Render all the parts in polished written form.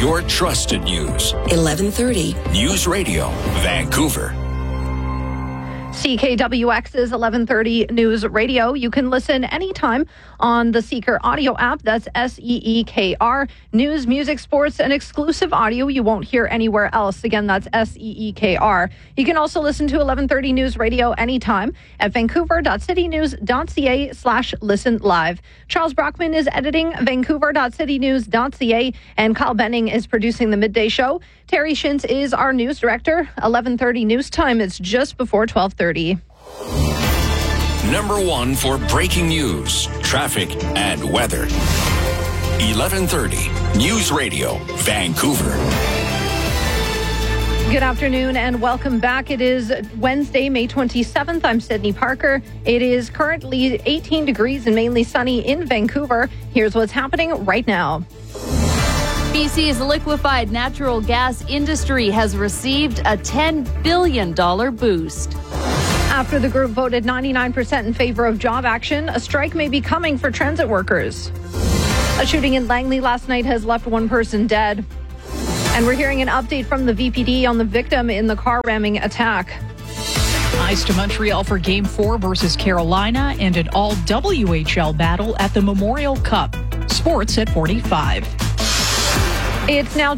Your trusted news. 1130. News Radio, Vancouver. CKWX's 1130 News Radio. You can listen anytime on the Seeker audio app. That's SEEKR. News, music, sports, and exclusive audio you won't hear anywhere else. Again, that's SEEKR. You can also listen to 1130 News Radio anytime at vancouver.citynews.ca/listen live. Charles Brockman is editing vancouver.citynews.ca, and Kyle Benning is producing the midday show. Terry Shintz is our news director. 1130 news time. It's just before 12:30. Number one for breaking news, traffic, and weather. 1130 News Radio, Vancouver. Good afternoon and welcome back. It is Wednesday, May 27th. I'm Sydney Parker. It is currently 18 degrees and mainly sunny in Vancouver. Here's what's happening right now. BC's liquefied natural gas industry has received a $10 billion boost. After the group voted 99% in favor of job action, a strike may be coming for transit workers. A shooting in Langley last night has left one person dead. And we're hearing an update from the VPD on the victim in the car ramming attack. Ice to Montreal for Game 4 versus Carolina and an all-WHL battle at the Memorial Cup. Sports at 45. It's now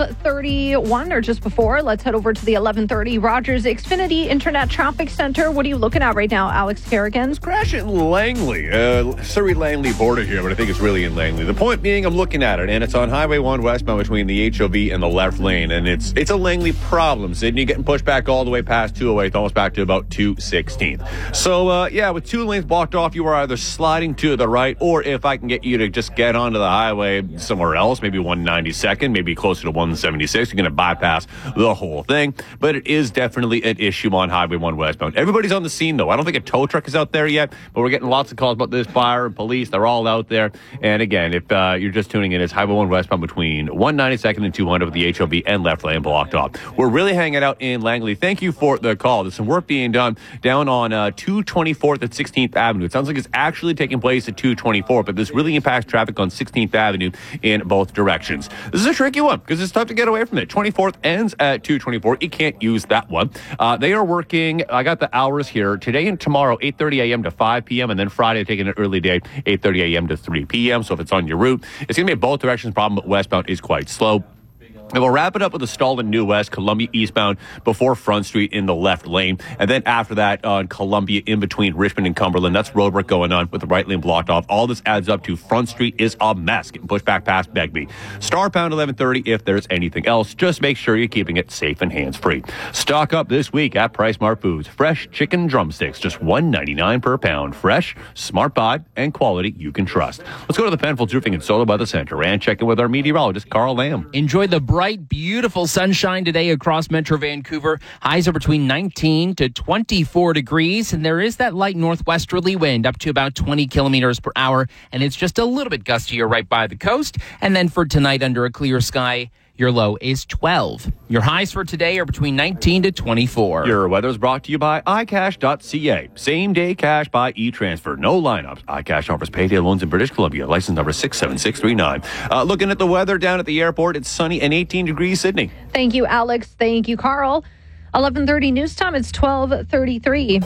12:31 or just before. Let's head over to the 1130 Rogers Xfinity Internet Traffic Center. What are you looking at right now, Alex Kerrigan? Crash at Langley. Surrey-Langley border here, but I think it's really in Langley. The point being, I'm looking at it, and it's on Highway 1 westbound between the HOV and the left lane, and it's a Langley problem. Sydney getting pushed back all the way past 208, almost back to about 216th. So, with two lanes blocked off, you are either sliding to the right, or if I can get you to just get onto the highway somewhere else, maybe 192nd, maybe closer to 176. You're going to bypass the whole thing. But it is definitely an issue on Highway 1 westbound. Everybody's on the scene, though. I don't think a tow truck is out there yet, but we're getting lots of calls about this. Fire and police, they're all out there. And again, if you're just tuning in, it's Highway 1 westbound between 192nd and 200 with the HOV and left lane blocked off. We're really hanging out in Langley. Thank you for the call. There's some work being done down on 224th at 16th Avenue. It sounds like it's actually taking place at 224th, but this really impacts traffic on 16th Avenue in both directions. This is a tricky one because it's tough to get away from it. 24th ends at 224. You can't use that one. They are working. I got the hours here today and tomorrow, 8:30 a.m. to 5 p.m. and then Friday taking an early day, 8:30 a.m. to 3 p.m. So if it's on your route, it's going to be both directions problem, but westbound is quite slow. And we'll wrap it up with a stall in New West, Columbia eastbound before Front Street in the left lane. And then after that on Columbia in between Richmond and Cumberland, that's road work going on with the right lane blocked off. All this adds up to Front Street is a mess, getting pushed back past Begbie. Star pound 1130 if there's anything else. Just make sure you're keeping it safe and hands-free. Stock up this week at Price Mart Foods. Fresh chicken drumsticks, just $1.99 per pound. Fresh, smart buy, and quality you can trust. Let's go to the Penfolds Roofing and Solar Weather Center and check in with our meteorologist, Carl Lamb. Enjoy the bright, beautiful sunshine today across Metro Vancouver. Highs are between 19 to 24 degrees, and there is that light northwesterly wind up to about 20 kilometers per hour, and it's just a little bit gustier right by the coast. And then for tonight, under a clear sky, your low is 12. Your highs for today are between 19 to 24. Your weather is brought to you by iCash.ca. Same-day cash by e-transfer. No lineups. iCash offers payday loans in British Columbia. License number 67639. Looking at the weather down at the airport, it's sunny and 18 degrees, Sydney. Thank you, Alex. Thank you, Carl. 11:30 news time. It's 12:33.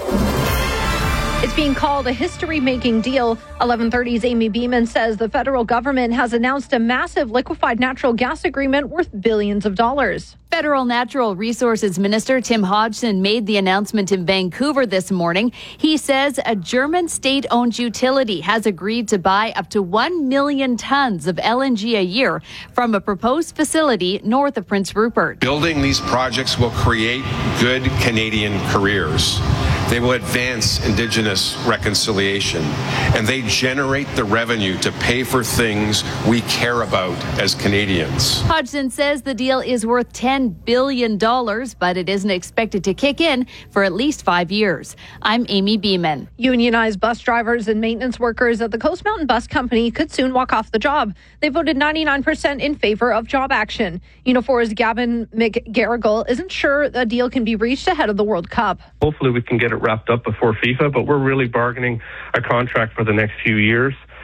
It's being called a history-making deal. 1130's Amy Beeman says the federal government has announced a massive liquefied natural gas agreement worth billions of dollars. Federal Natural Resources Minister Tim Hodgson made the announcement in Vancouver this morning. He says a German state-owned utility has agreed to buy up to 1 million tons of LNG a year from a proposed facility north of Prince Rupert. Building these projects will create good Canadian careers. They will advance Indigenous reconciliation, and they generate the revenue to pay for things we care about as Canadians. Hodgson says the deal is worth $10 billion, but it isn't expected to kick in for at least 5 years. I'm Amy Beeman. Unionized bus drivers and maintenance workers at the Coast Mountain Bus Company could soon walk off the job. They voted 99% in favor of job action. Unifor's Gavin McGarrigle isn't sure a deal can be reached ahead of the World Cup. Hopefully we can get it wrapped up before FIFA, but we're really bargaining a contract for the next few years.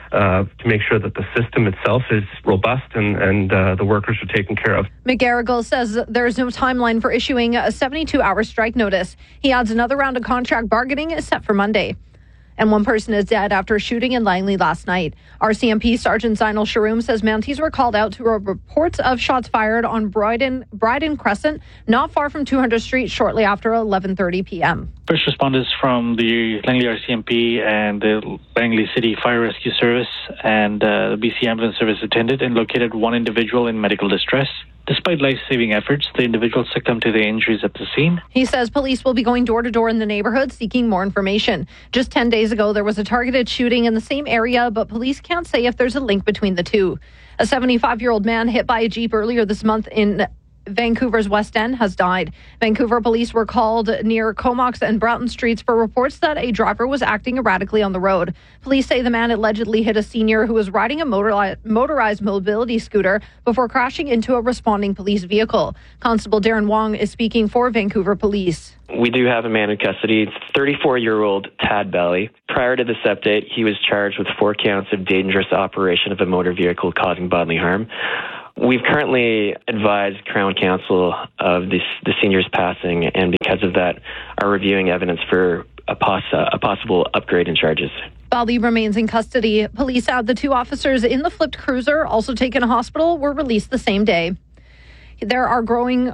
to make sure that the system itself is robust and the workers are taken care of. McGarrigle says there's no timeline for issuing a 72-hour strike notice. He adds another round of contract bargaining is set for Monday. And one person is dead after a shooting in Langley last night. RCMP Sergeant Zainal Sharoom says Mounties were called out to reports of shots fired on Bryden Crescent, not far from 200th Street, shortly after 11:30 p.m. First responders from the Langley RCMP and the Langley City Fire Rescue Service and the BC Ambulance Service attended and located one individual in medical distress. Despite life-saving efforts, the individual succumbed to the injuries at the scene. He says police will be going door-to-door in the neighborhood seeking more information. Just 10 days ago, there was a targeted shooting in the same area, but police can't say if there's a link between the two. A 75-year-old man hit by a Jeep earlier this month in Vancouver's West End has died. Vancouver police were called near Comox and Broughton Streets for reports that a driver was acting erratically on the road. Police say the man allegedly hit a senior who was riding a motorized mobility scooter before crashing into a responding police vehicle. Constable Darren Wong is speaking for Vancouver Police. We do have a man in custody. It's 34-year-old Tad Belly. Prior to this update, he was charged with 4 counts of dangerous operation of a motor vehicle causing bodily harm. We've currently advised Crown Counsel of the senior's passing, and because of that, are reviewing evidence for a possible upgrade in charges. Bali remains in custody. Police add the 2 officers in the flipped cruiser, also taken to hospital, were released the same day. There are growing...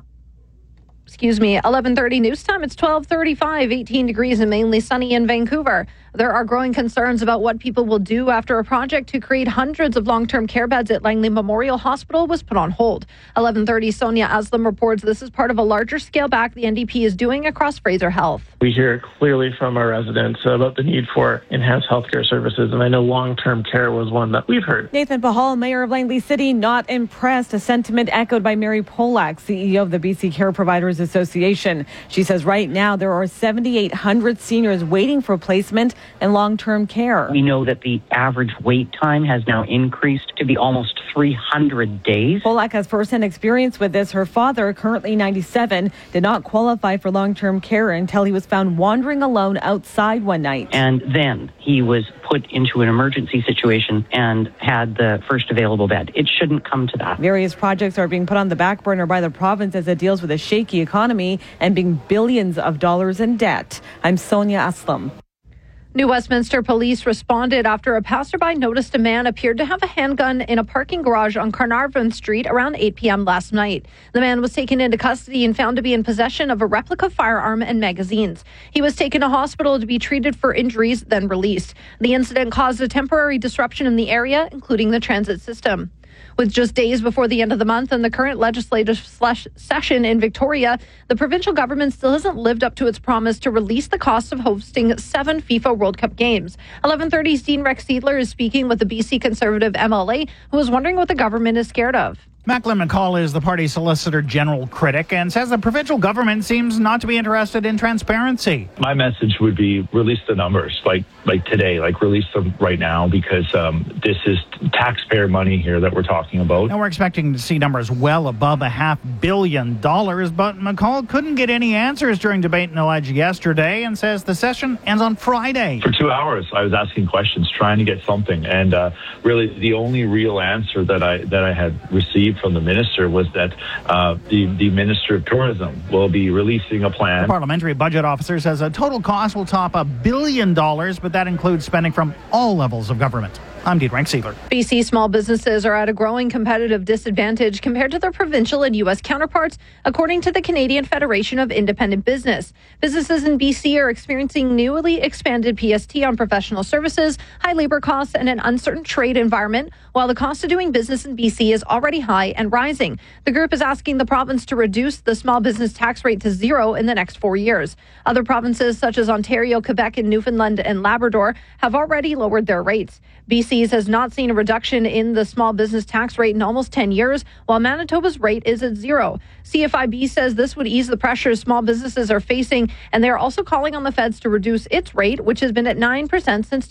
11:30 news time. It's 12:35, 18 degrees and mainly sunny in Vancouver. There are growing concerns about what people will do after a project to create hundreds of long-term care beds at Langley Memorial Hospital was put on hold. 11:30, Sonia Aslam reports this is part of a larger scale back the NDP is doing across Fraser Health. We hear clearly from our residents about the need for enhanced healthcare services, and I know long-term care was one that we've heard. Nathan Pahal, Mayor of Langley City, not impressed, a sentiment echoed by Mary Polak, CEO of the BC Care Providers Association. She says right now there are 7,800 seniors waiting for placement and long-term care. We know that the average wait time has now increased to be almost 300 days. Polak has first-hand experience with this. Her father, currently 97, did not qualify for long-term care until he was found wandering alone outside one night. And then he was put into an emergency situation and had the first available bed. It shouldn't come to that. Various projects are being put on the back burner by the province as it deals with a shaky economy and being billions of dollars in debt. I'm Sonia Aslam. New Westminster police responded after a passerby noticed a man appeared to have a handgun in a parking garage on Carnarvon Street around 8 p.m. last night. The man was taken into custody and found to be in possession of a replica firearm and magazines. He was taken to hospital to be treated for injuries, then released. The incident caused a temporary disruption in the area, including the transit system. With just days before the end of the month and the current legislative session in Victoria, the provincial government still hasn't lived up to its promise to release the cost of hosting 7 FIFA World Cup games. 11:30's Dean Rex Seidler is speaking with the BC Conservative MLA, who is wondering what the government is scared of. Macklin McCall is the party's Solicitor General critic and says the provincial government seems not to be interested in transparency. My message would be release the numbers like today, release them right now, because this is taxpayer money here that we're talking about. And we're expecting to see numbers well above $500 million, but McCall couldn't get any answers during debate in the Ledge yesterday and says the session ends on Friday. For 2 hours, I was asking questions, trying to get something, and really the only real answer that I had received from the minister was that the Minister of Tourism will be releasing a plan. The Parliamentary Budget Officer says a total cost will top $1 billion, but that includes spending from all levels of government. I'm Dean Rex Seidler. BC small businesses are at a growing competitive disadvantage compared to their provincial and U.S. counterparts, according to the Canadian Federation of Independent Business. Businesses in BC are experiencing newly expanded PST on professional services, high labor costs, and an uncertain trade environment, while the cost of doing business in BC is already high and rising. The group is asking the province to reduce the small business tax rate to 0 in the next 4 years. Other provinces such as Ontario, Quebec, and Newfoundland and Labrador have already lowered their rates. BC's has not seen a reduction in the small business tax rate in almost 10 years, while Manitoba's rate is at 0. CFIB says this would ease the pressures small businesses are facing, and they are also calling on the feds to reduce its rate, which has been at 9% since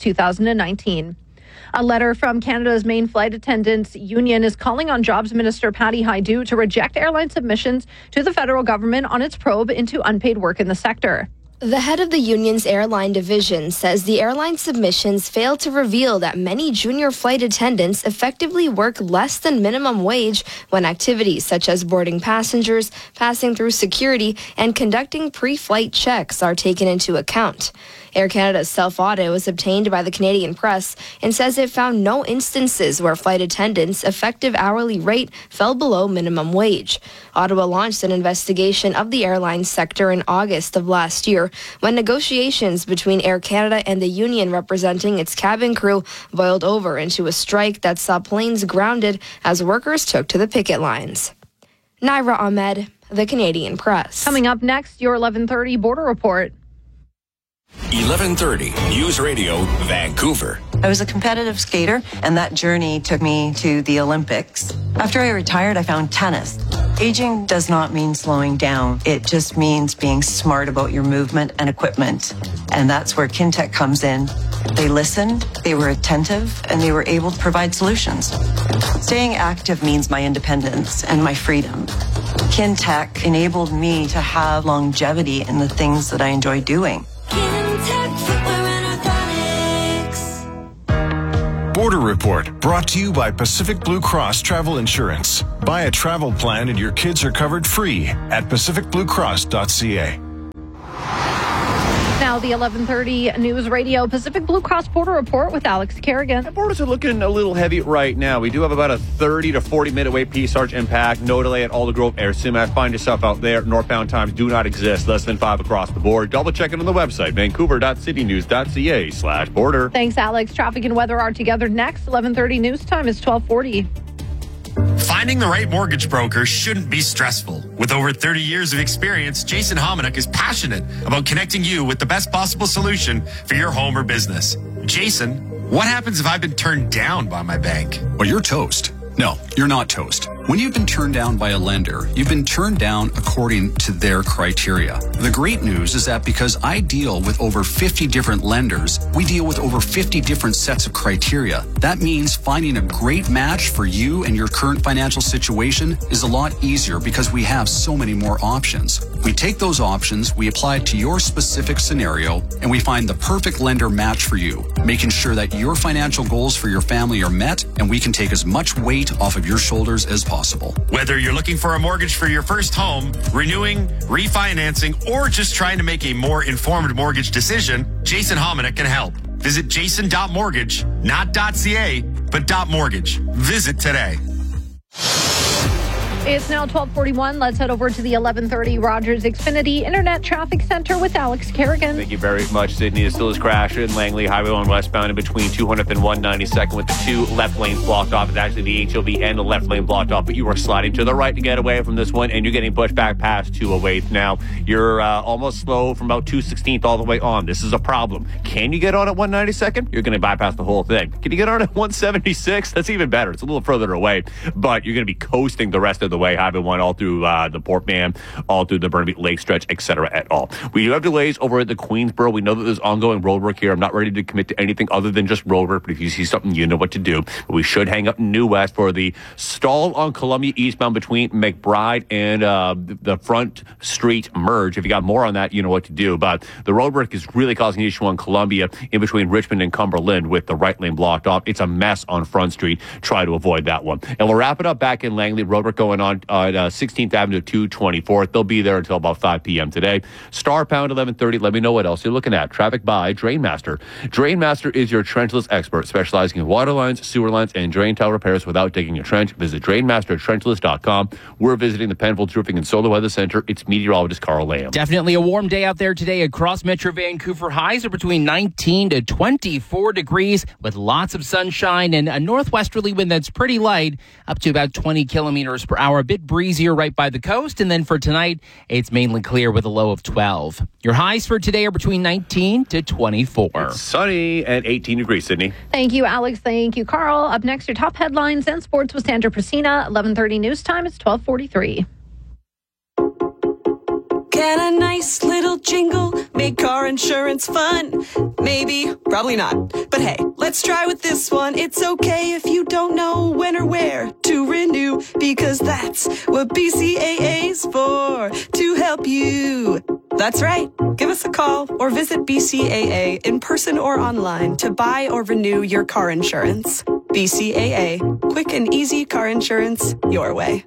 2019. A letter from Canada's main flight attendants union is calling on Jobs Minister Patty Hajdu to reject airline submissions to the federal government on its probe into unpaid work in the sector. The head of the union's airline division says the airline submissions failed to reveal that many junior flight attendants effectively work less than minimum wage when activities such as boarding passengers, passing through security, and conducting pre-flight checks are taken into account. Air Canada's self-audit was obtained by the Canadian Press and says it found no instances where flight attendants' effective hourly rate fell below minimum wage. Ottawa launched an investigation of the airline sector in August of last year when negotiations between Air Canada and the union representing its cabin crew boiled over into a strike that saw planes grounded as workers took to the picket lines. Naira Ahmed, the Canadian Press. Coming up next, your 11:30 border report. 11:30 News Radio, Vancouver. I was a competitive skater, and that journey took me to the Olympics. After I retired, I found tennis. Aging does not mean slowing down. It just means being smart about your movement and equipment. And that's where Kintec comes in. They listened, they were attentive, and they were able to provide solutions. Staying active means my independence and my freedom. Kintec enabled me to have longevity in the things that I enjoy doing. Border Report, brought to you by Pacific Blue Cross Travel Insurance. Buy a travel plan and your kids are covered free at pacificbluecross.ca. Now the 11:30 News Radio Pacific Blue Cross Border Report with Alex Kerrigan. The borders are looking a little heavy right now. We do have about a 30 to 40-minute wait P-Sarge impact. No delay at Alder Grove Air Sumac. Find yourself out there. Northbound times do not exist. Less than 5 across the board. Double check it on the website, vancouver.citynews.ca/border. Thanks, Alex. Traffic and weather are together next. 11:30 news time is 12:40. Finding the right mortgage broker shouldn't be stressful. With over 30 years of experience, Jason Hominick is passionate about connecting you with the best possible solution for your home or business. Jason, what happens if I've been turned down by my bank? Well, you're toast. No, you're not toast. When you've been turned down by a lender, you've been turned down according to their criteria. The great news is that because I deal with over 50 different lenders, we deal with over 50 different sets of criteria. That means finding a great match for you and your current financial situation is a lot easier because we have so many more options. We take those options, we apply it to your specific scenario, and we find the perfect lender match for you, making sure that your financial goals for your family are met and we can take as much weight off of your shoulders as possible. Whether you're looking for a mortgage for your first home, renewing, refinancing, or just trying to make a more informed mortgage decision, Jason Hominick can help. Visit jason.mortgage, not .ca, but .mortgage. Visit today. It's now 12:41. Let's head over to the 11:30 Rogers Xfinity Internet Traffic Center with Alex Kerrigan. Thank you very much, Sydney. It still is crashing. Langley Highway 1 westbound in between 200th and 192nd with the two left lanes blocked off. It's actually the HOV and the left lane blocked off, but you are sliding to the right to get away from this one, and you're getting pushed back past 208th. Now, you're almost slow from about 216th all the way on. This is a problem. Can you get on at 192nd? You're going to bypass the whole thing. Can you get on at 176? That's even better. It's a little further away, but you're going to be coasting the rest of the way. Highway 1 all through the Port Mann, all through the Burnaby Lake stretch, etc. at all. We do have delays over at the Queensboro. We know that there's ongoing road work here. I'm not ready to commit to anything other than just road work, but if you see something, you know what to do. But we should hang up in New West for the stall on Columbia eastbound between McBride and the Front Street merge. If you got more on that, you know what to do. But the road work is really causing an issue on Columbia in between Richmond and Cumberland with the right lane blocked off. It's a mess on Front Street. Try to avoid that one. And we'll wrap it up back in Langley. Road work going on 16th Avenue to 224th. They'll be there until about 5 p.m. today. Star Pound 1130. Let me know what else you're looking at. Traffic by Drainmaster. Drainmaster is your trenchless expert, specializing in water lines, sewer lines, and drain tile repairs without digging a trench. Visit drainmastertrenchless.com. We're visiting the Penfolds Roofing and Solar Weather Center. It's meteorologist Carl Lamb. Definitely a warm day out there today across Metro Vancouver. Highs are between 19 to 24 degrees with lots of sunshine and a northwesterly wind that's pretty light, up to about 20 kilometers per hour. A bit breezier right by the coast. And then for tonight, it's mainly clear with a low of 12. Your highs for today are between 19 to 24. It's sunny and 18 degrees, Sydney. Thank you, Alex. Thank you, Carl. Up next, your top headlines and sports with Sandra Prasina. 11:30 news time. It's 12:43. Get a nice little jingle, make car insurance fun. Maybe, probably not. But hey, let's try with this one. It's okay if you don't know when or where to renew, because that's what BCAA's for, to help you. That's right. Give us a call or visit BCAA in person or online to buy or renew your car insurance. BCAA. Quick and easy car insurance your way.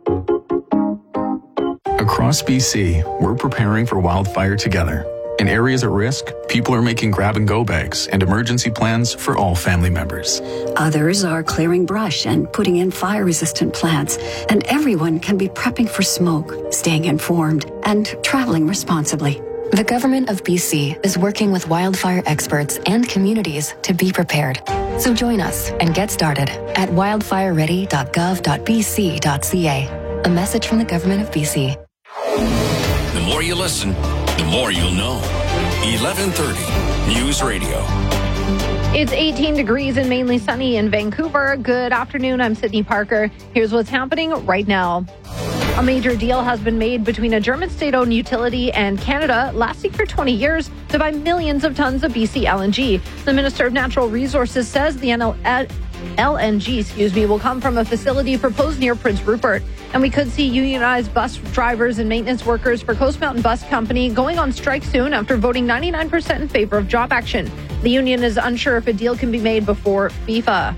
Across BC, we're preparing for wildfire together. In areas at risk, people are making grab-and-go bags and emergency plans for all family members. Others are clearing brush and putting in fire-resistant plants. And everyone can be prepping for smoke, staying informed, and traveling responsibly. The Government of BC is working with wildfire experts and communities to be prepared. So join us and get started at wildfireready.gov.bc.ca. A message from the Government of BC. The more you listen, the more you'll know. 1130 News Radio. It's 18 degrees and mainly sunny in Vancouver. Good afternoon. I'm Sydney Parker. Here's what's happening right now. A major deal has been made between a German state-owned utility and Canada, lasting for 20 years, to buy millions of tons of BC LNG. The Minister of Natural Resources says the LNG will come from a facility proposed near Prince Rupert. And we could see unionized bus drivers and maintenance workers for Coast Mountain Bus Company going on strike soon after voting 99% in favor of job action. The union is unsure if a deal can be made before FIFA.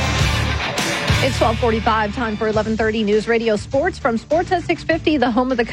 It's 12:45, time for 11:30 News Radio Sports from Sports at 650, the home of the